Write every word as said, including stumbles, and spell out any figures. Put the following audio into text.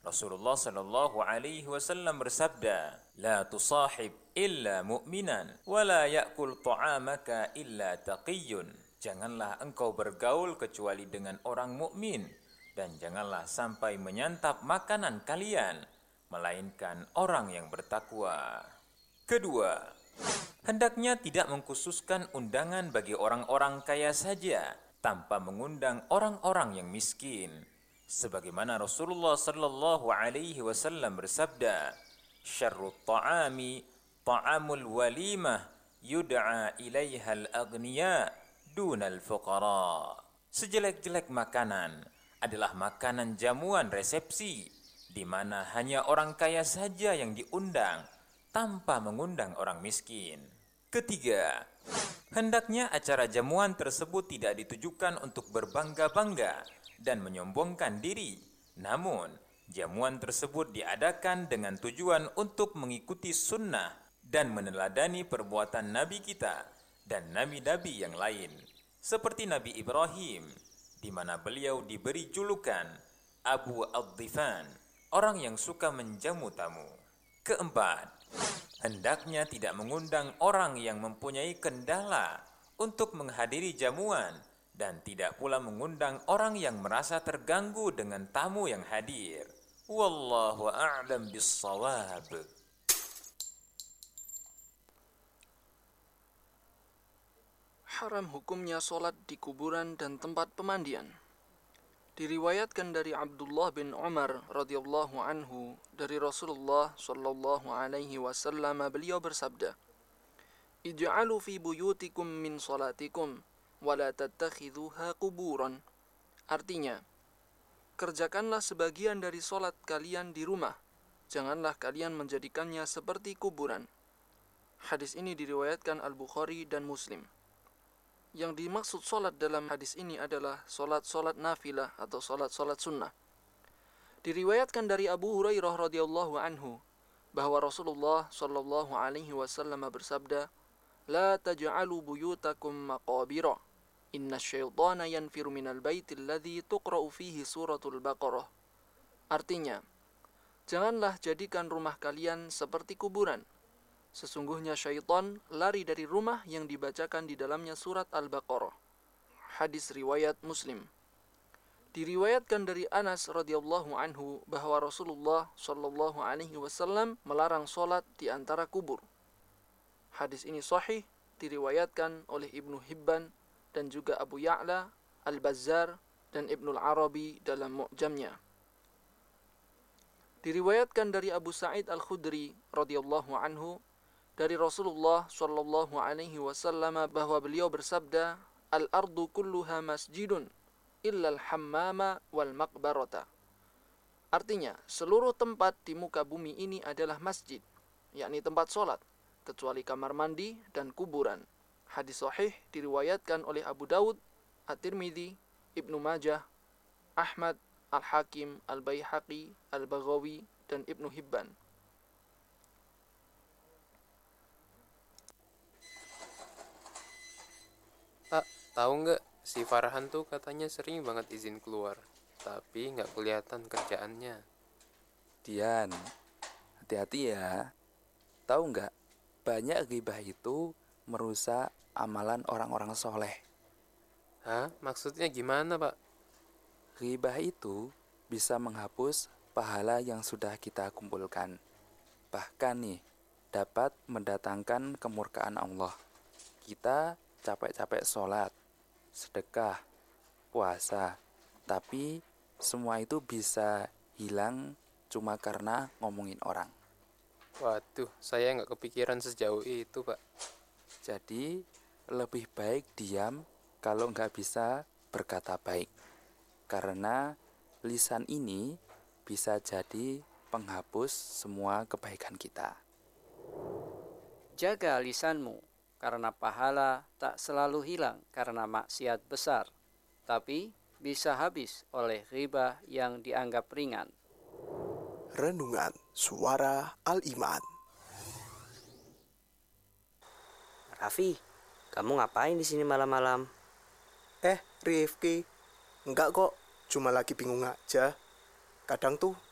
Rasulullah sallallahu alaihi wasallam bersabda, "La tusahib illa mu'minan, wa la ya'kul ta'amaka illa taqiyyun." Janganlah engkau bergaul kecuali dengan orang mukmin, dan janganlah sampai menyantap makanan kalian melainkan orang yang bertakwa. Kedua, hendaknya tidak mengkhususkan undangan bagi orang-orang kaya saja tanpa mengundang orang-orang yang miskin. Sebagaimana Rasulullah sallallahu alaihi wasallam bersabda, "Syarrut ta'ami ta'amul walimah yud'a ilaiha al-aghniya dunal fuqara." Sejelek-jelek makanan adalah makanan jamuan resepsi, di mana hanya orang kaya saja yang diundang tanpa mengundang orang miskin. Ketiga, hendaknya acara jamuan tersebut tidak ditujukan untuk berbangga-bangga dan menyombongkan diri. Namun, jamuan tersebut diadakan dengan tujuan untuk mengikuti sunnah dan meneladani perbuatan Nabi kita dan Nabi-Nabi yang lain. Seperti Nabi Ibrahim, di mana beliau diberi julukan Abu Ad-Dhifan, orang yang suka menjamu tamu. Keempat, hendaknya tidak mengundang orang yang mempunyai kendala untuk menghadiri jamuan dan tidak pula mengundang orang yang merasa terganggu dengan tamu yang hadir. Wallahu a'lam bis-shawab. Haram hukumnya sholat di kuburan dan tempat pemandian. Diriwayatkan dari Abdullah bin Umar radhiyallahu anhu dari Rasulullah sallallahu alaihi wasallam, beliau bersabda, "Ij'alu fi buyutikum min salatikum wa la tattakhidhuha quburan." Artinya, kerjakanlah sebagian dari sholat kalian di rumah, janganlah kalian menjadikannya seperti kuburan. Hadis ini diriwayatkan Al-Bukhari dan Muslim. Yang dimaksud solat dalam hadis ini adalah solat-solat nafilah atau solat-solat sunnah. Diriwayatkan dari Abu Hurairah radhiyallahu anhu bahwa Rasulullah sallallahu alaihi wasallam bersabda, "La taj'alu buyutakum maqabira. Inna syaitana yanfiru minal baitil ladzi tuqra'u fihi suratul Baqarah." Artinya, janganlah jadikan rumah kalian seperti kuburan. Sesungguhnya syaitan lari dari rumah yang dibacakan di dalamnya surat Al-Baqarah. Hadis riwayat Muslim. Diriwayatkan dari Anas radhiyallahu anhu bahwa Rasulullah sallallahu alaihi wasallam melarang salat di antara kubur. Hadis ini sahih, diriwayatkan oleh Ibnu Hibban dan juga Abu Ya'la, Al-Bazzar dan Ibnul Arabi dalam Mu'jamnya. Diriwayatkan dari Abu Sa'id Al-Khudri radhiyallahu anhu dari Rasulullah sallallahu alaihi wasallam bahwa beliau bersabda, "Al-ardu kulluha masjidun illa al-hammama wal maqbarata." Artinya, seluruh tempat di muka bumi ini adalah masjid, yakni tempat solat, kecuali kamar mandi dan kuburan. Hadis sahih diriwayatkan oleh Abu Dawud, At-Tirmidzi, Ibnu Majah, Ahmad, Al-Hakim, Al-Baihaqi, Al-Baghawi dan Ibnu Hibban. Pak, tahu nggak, si Farhan tuh katanya sering banget izin keluar, tapi nggak kelihatan kerjaannya. Dian, hati-hati ya. Tahu nggak, banyak ghibah itu merusak amalan orang-orang soleh. Hah? Maksudnya gimana, Pak? Ghibah itu bisa menghapus pahala yang sudah kita kumpulkan. Bahkan nih, dapat mendatangkan kemurkaan Allah. Kita capek-capek sholat, sedekah, puasa, tapi semua itu bisa hilang cuma karena ngomongin orang. Waduh, saya nggak kepikiran sejauh itu, Pak. Jadi, lebih baik diam kalau nggak bisa berkata baik. Karena lisan ini bisa jadi penghapus semua kebaikan kita. Jaga lisanmu, karena pahala tak selalu hilang karena maksiat besar, tapi bisa habis oleh ghibah yang dianggap ringan. Renungan Suara Al-Iman. Raffi, kamu ngapain di sini malam-malam? Eh, Rifki, enggak kok, cuma lagi bingung aja. Kadang tuh